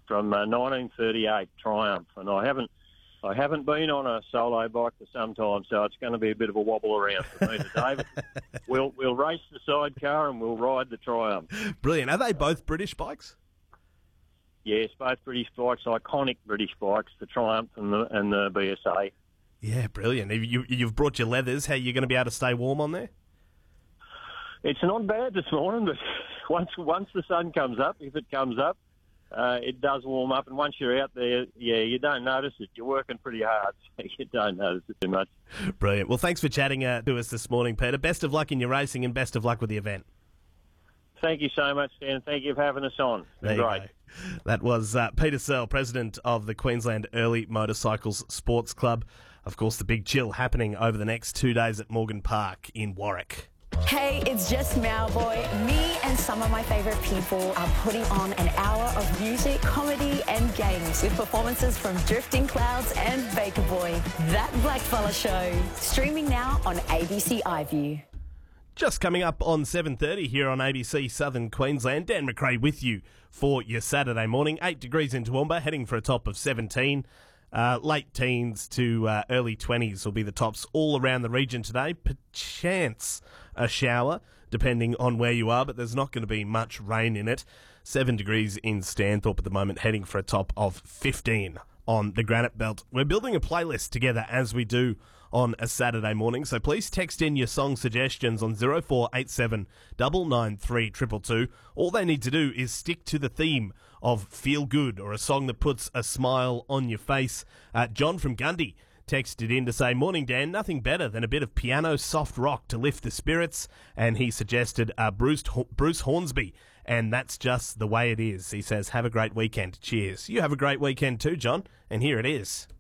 from 1938 Triumph, and I haven't been on a solo bike for some time, so it's going to be a bit of a wobble around for me today. But we'll race the sidecar and we'll ride the Triumph. Brilliant. Are they both British bikes? Yes, both British bikes, iconic British bikes, the Triumph and the BSA. Yeah, brilliant. You've brought your leathers. How are you going to be able to stay warm on there? It's not bad this morning, but once the sun comes up, if it comes up, it does warm up, and once you're out there, you don't notice it. You're working pretty hard, so you don't notice it too much. Brilliant. Well, thanks for chatting to us this morning, Peter. Best of luck in your racing and best of luck with the event. Thank you so much, Dan. Thank you for having us on. It's been great. Go. That was Peter Searle, president of the Queensland Early Motorcycles Sports Club. Of course, the big chill happening over the next 2 days at Morgan Park in Warwick. Hey, it's just Malboy. Me and some of my favourite people are putting on an hour of music, comedy and games with performances from Drifting Clouds and Baker Boy. That Blackfella Show. Streaming now on ABC iView. Just coming up on 7:30 here on ABC Southern Queensland. Dan McRae with you for your Saturday morning. 8 degrees in Toowoomba, heading for a top of 17. Late teens to early 20s will be the tops all around the region today. Perchance a shower, depending on where you are, but there's not going to be much rain in it. 7 degrees in Stanthorpe at the moment, heading for a top of 15 on the Granite Belt. We're building a playlist together as we do on a Saturday morning, so please text in your song suggestions on 0487 993 222. All they need to do is stick to the theme of feel good or a song that puts a smile on your face. John from Gundy texted in to say, "Morning, Dan. Nothing better than a bit of piano soft rock to lift the spirits." And he suggested Bruce Hornsby, and That's Just the Way It Is. He says, "Have a great weekend. Cheers." You have a great weekend too, John. And here it is.